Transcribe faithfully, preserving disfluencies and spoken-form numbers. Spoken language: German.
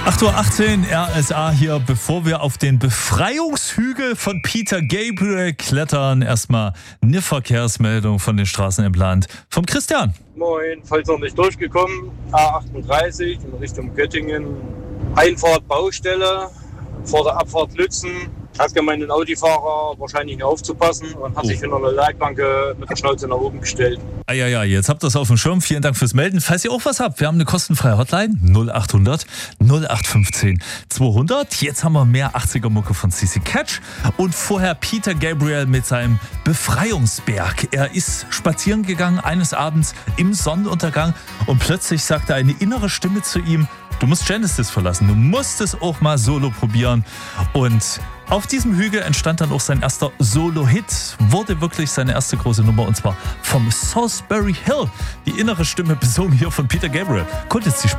acht Uhr achtzehn, R S A hier, bevor wir auf den Befreiungshügel von Peter Gabriel klettern. Erstmal eine Verkehrsmeldung von den Straßen im Land vom Christian. Moin, falls noch nicht durchgekommen, A achtunddreißig in Richtung Göttingen, Einfahrt Baustelle, vor der Abfahrt Lützen. Hat gemeint, den Audi-Fahrer wahrscheinlich nicht aufzupassen und hat Oh. sich hinter einer Leitplanke mit der Schnauze nach oben gestellt. Ah, ja, ja, jetzt habt ihr es auf dem Schirm. Vielen Dank fürs Melden. Falls ihr auch was habt, wir haben eine kostenfreie Hotline null acht hundert null acht fünfzehn zweihundert. Jetzt haben wir mehr achtziger-Mucke von C C Catch und vorher Peter Gabriel mit seinem Befreiungsberg. Er ist spazieren gegangen eines Abends im Sonnenuntergang und plötzlich sagte eine innere Stimme zu ihm: Du musst Genesis verlassen, du musst es auch mal solo probieren. Und auf diesem Hügel entstand dann auch sein erster Solo-Hit, wurde wirklich seine erste große Nummer, und zwar vom Salisbury Hill. Die innere Stimme besungen hier von Peter Gabriel. Kommt jetzt die